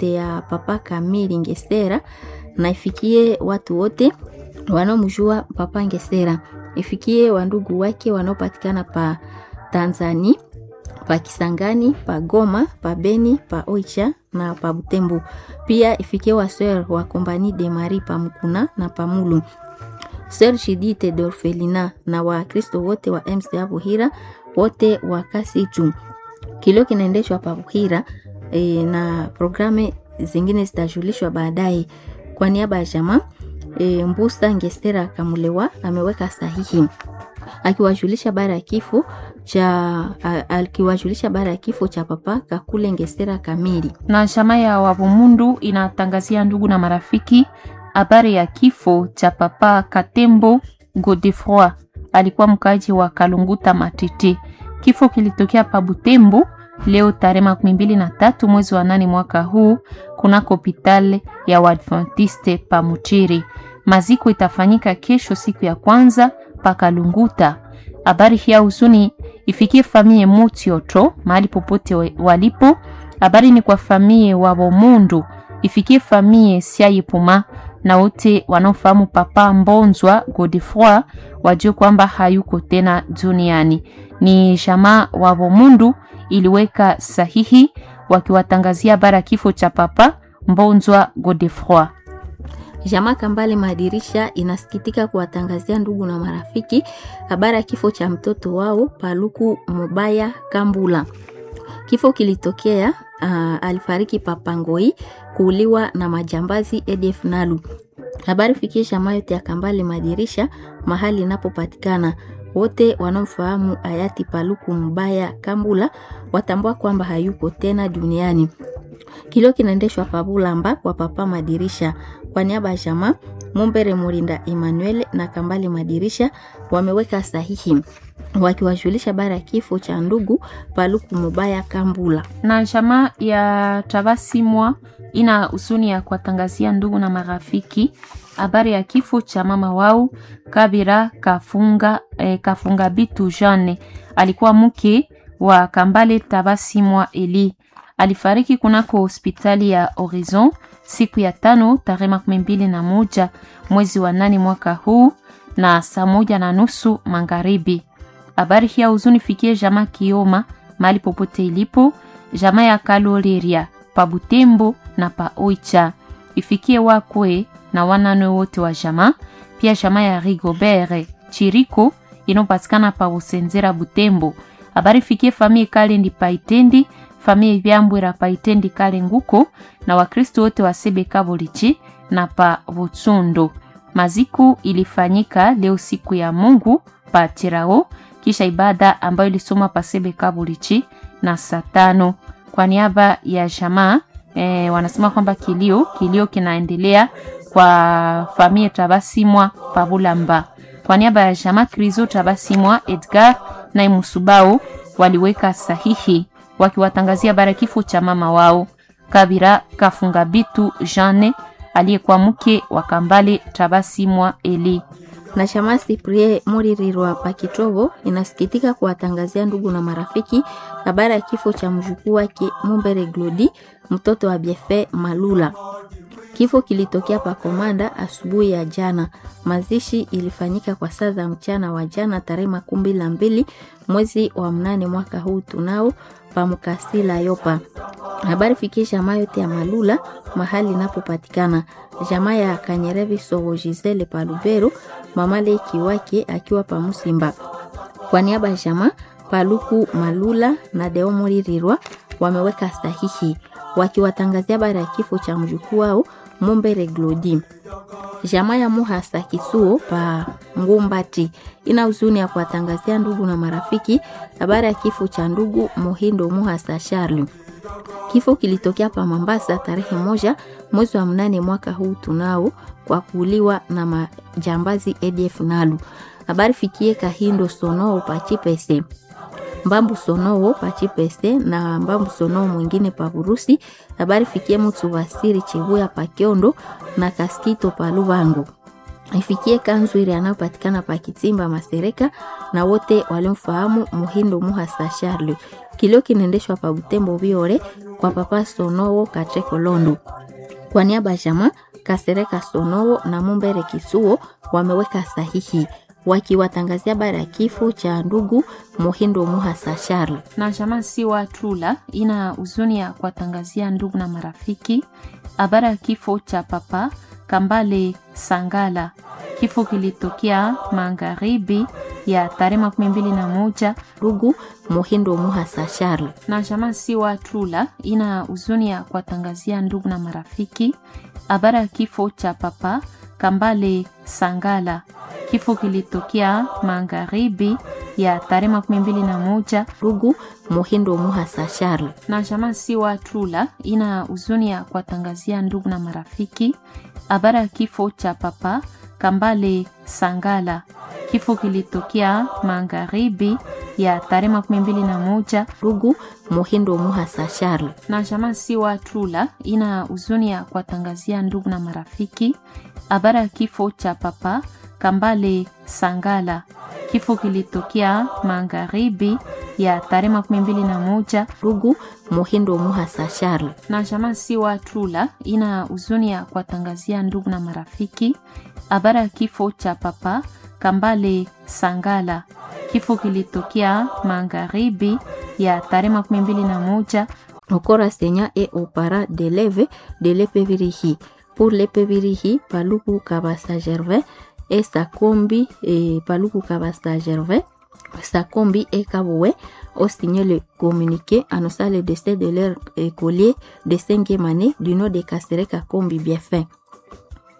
yote ya papa Kamili Ngesera na ifikie watu wote wanaomjua papa Ngesera. Ifikie wandugu wake wanaopatikana pa Tanzania, pa Kisangani, pa Goma, pa Beni, pa Oicha na pa Butembo. Pia ifikie waseur wa Compagnie de Marie pa Mukuna na pa Mulu. Sœur Judith d'Orphelina na wa Kristo wote wa MCA Buhira wote wa Kasitu. Kilio kinaendeshwa pa Buhira na programe zingine zitajulishwa baadaye. Kwa niaba ya jamaa Mbusa Ngesera Kamulewa ameweka sahihi akiwajulisha bara ya kifo cha papa Kakule Ngesera Kamili. Na jamaa ya Wabumundu inatangazia ndugu na marafiki habari ya kifo cha papa Katembo Godefroy, alikuwa mkaji wa Kalunguta Matete. Kifo kilitokea pa Butembo leo tarehe 23 mwezi wa 8 mwaka huu kunako hospitali ya Waadventiste pa Muchiri. Maziko itafanyika kesho siku ya kwanza pa Kalunguta. Habari hii ya huzuni ifikie familia Mutioto mahali popote walipo. Habari ni kwa familia wa Bomundu, ifikie familia Siayipuma na wote wanaofahamu papa Mbonzwa Godefroy wajue kwamba hayuko tena duniani. Ni jamaa wa Bomundu iliweka sahihi wakiwatangazia bara kifo cha papa Mbonzwa Godefroy. Jamaa Kambale Madirisha inasikitika kuwatangazia ndugu na marafiki habari ya kifo cha mtoto wao Paluku Mubaya Kambula. Kifo kilitokea alifariki Papangoi kuuliwa na majambazi ADF Nalu. Habari fikie jamaa yote ya Kambale Madirisha mahali inapopatikana. Wote wanaofahamu hayati Paluku Mubaya Kambula watambua kwamba hayuko tena duniani. Kilio kinaendeshwa pa Bulamba kwa papa Madirisha. Kwa niaba ya jamaa Mumbere Murinda Emmanuel na Kambale Madirisha wameweka sahihi wakiwajulisha bara kifo cha ndugu Paluku Mubaya Kambula. Na jamaa ya Tabasimwa ina huzuni ya kuwatangazia ndugu na marafiki habari ya kifo cha mama wao Kabira Kafunga Bitu Jeanne, alikuwa mke wa Kambale Tabasimwa Eli. Alifariki kunako hospitali ya Horizon siku ya 5 tarehe 21 mwezi wa 8 mwaka huu na saa 1:30 magharibi. Habari hii ya huzuni fikie jamaa Kioma mahali popote ilipo, jamaa ya Kaloleria pa Butembo na pa Oicha. Ifikie wakwe na wanane wote wa jamaa, pia jamaa ya Rigobert Chiriko inopatikana pa Usenzera Butembo. Habari fikie familia Kalendi Paitendi, familia Byambwera Paitendi Kalenguko na Wakristo wote wa Sebe Kabolichi na pa Butsundo. Maziko ilifanyika leo siku ya Mungu pa Tirao, kisha ibada ambayo ilisoma pa Sebe Kabolichi na saa 5. Kwa niaba ya jamaa wanasema kwamba kilio kinaendelea kwa familia Tabasimwa pa Bulamba. Kwa niaba ya jamaa Krizo Tabasimwa Edgar na Musubao waliweka sahihi wakiwatangazia bara kifo cha mama wao Kabira Kafunga Bitu Jeanne aliyekuwa mke wa Kambale Tabasimwa Eli. Na chama Cyprien Muririrwa Pakitobo inasikitika kuwatangazia ndugu na marafiki habari ya kifo cha mjukuu wake Mumbere Glodi, mtoto wa Biefe Malula. Kifo kilitokea pa Komanda asubuhi ya jana. Mazishi ilifanyika kwa saa za mchana wa jana tarehe 12 mwezi wa 8 mwaka huu tunao pa Mukasila Yopa. Habari fikie jamaa yote ya Malula mahali inapopatikana. Jamaa ya Kanyerevi Soho Gisele pa Lubero, mama Leki wake akiwa pa Musimba. Kwa niaba ya jamaa Paluku Malula na Deo Muririrwa wameweka sahihi wakiwatangazia habari ya kifo cha mjukuu wao Mumbere Glodi. Jamaa ya Muhasa Kisuo pa Ngumbati ina huzuni ya kuwatangazia ndugu na marafiki habari ya kifo cha ndugu Muhindo Muhasa Charles. Kifo kilitokea pa Mombasa tarehe 1 mwezi wa 8 mwaka huu tunao kwa kuuliwa na majambazi ADF Nalu. Habari fikie Kahindo Sono pa Chipese, Mbambu Sono pa Chipese na Mbambu Sono mwingine pa Burusi. Habari fikie Mutsu Wasiri Chibuya pa Kiondo na Kaskito pa Lubango. ifikie Kanzwiri anayopatikana pa Kitimba Masereka na wote walimfahamu Muhindo Muhasa Charles. Kilio kinaendeshwa pa Butembo Biore kwa Papa Sonowo Kacheko Londo. Kwa niaba ya jamaa Kasereka Sonowo na Mumbere Kisuo wameweka sahihi wakiwatangazia habari ya kifo cha ndugu Muhindo Muhasa Charles. Na jamaa si Watula ina huzuni ya kuwatangazia ndugu na marafiki habari ya kifo cha Papa Kambale Sangala. Kifo kilitokea magharibi ya tarehe 21 ndugu Muhindo Muhasa Charles. Na jamaa si Watula ina huzuni ya kuwatangazia ndugu na marafiki habari ya kifo cha Papa Kambale Sangala. Kifo kilitokea magharibi ya tarehe 21 ndugu Muhindo Muhasa Charles. Na jamaa si Watula ina huzuni ya kuwatangazia ndugu na marafiki habari ya kifo cha Papa Kambale Sangala. Kifo kilitokea magharibi ya tarehe 21 ndugu Muhindo Muhasa Charles. Na jamaa si Watula ina huzuni ya kuwatangazia ndugu na marafiki habari ya kifo cha Papa Kambale Sangala. Kifo kilitokea magharibi ya tarehe 21 ndugu Muhindo Muhasa Charles. Na jamaa si Watula ina huzuni ya kuwatangazia ndugu na marafiki habari ya kifo cha Papa Kambale Sangala. Kifo kilitokea magharibi ya tarehe 21 au corps enseignant et aux parents d'élèves de l'Epevirihi. Pour l'Epevirihi, Paluku Kabasa Gervais et Sakombi et Paluku Kabasa Gervais, Sakombi et Kaboué ont signé le communiqué annonçant le décès de leur écolier de 5e année du nom de Kasereka Kombi Bienfait.